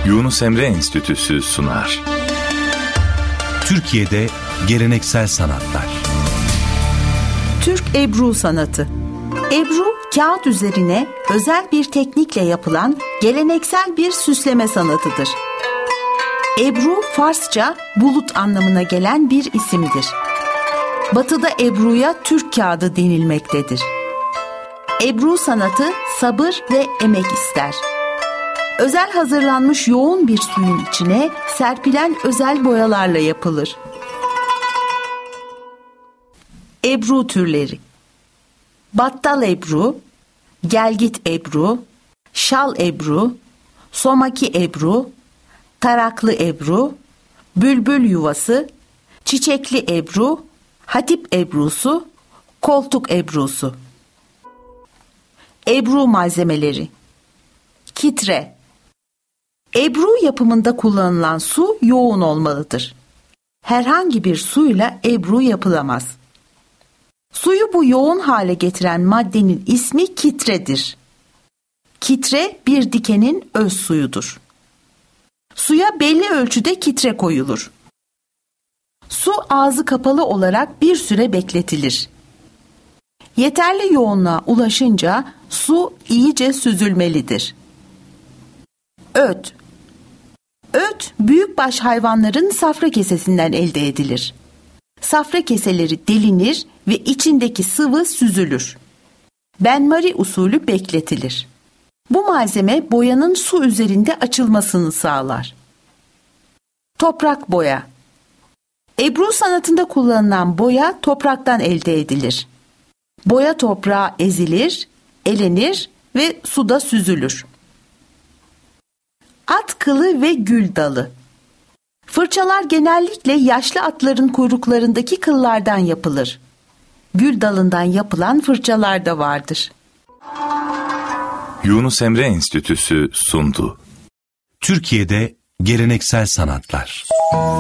Yunus Emre Enstitüsü sunar. Türkiye'de geleneksel sanatlar. Türk Ebru sanatı. Ebru, kağıt üzerine özel bir teknikle yapılan geleneksel bir süsleme sanatıdır. Ebru, Farsça bulut anlamına gelen bir isimdir. Batı'da Ebru'ya Türk kağıdı denilmektedir. Ebru sanatı sabır ve emek ister. Özel hazırlanmış yoğun bir suyun içine serpilen özel boyalarla yapılır. Ebru türleri: battal ebru, gelgit ebru, şal ebru, somaki ebru, taraklı ebru, bülbül yuvası, çiçekli ebru, hatip ebrusu, koltuk ebrusu. Ebru malzemeleri: kitre. Ebru yapımında kullanılan su yoğun olmalıdır. Herhangi bir suyla ebru yapılamaz. Suyu bu yoğun hale getiren maddenin ismi kitredir. Kitre bir dikenin öz suyudur. Suya belli ölçüde kitre koyulur. Su ağzı kapalı olarak bir süre bekletilir. Yeterli yoğunluğa ulaşınca su iyice süzülmelidir. Öt. Öt, büyükbaş hayvanların safra kesesinden elde edilir. Safra keseleri delinir ve içindeki sıvı süzülür. Benmari usulü bekletilir. Bu malzeme boyanın su üzerinde açılmasını sağlar. Toprak boya. Ebru sanatında kullanılan boya topraktan elde edilir. Boya toprağa ezilir, elenir ve suda süzülür. At kılı ve gül dalı. Fırçalar genellikle yaşlı atların kuyruklarındaki kıllardan yapılır. Gül dalından yapılan fırçalar da vardır. Yunus Emre Enstitüsü sundu. Türkiye'de geleneksel sanatlar.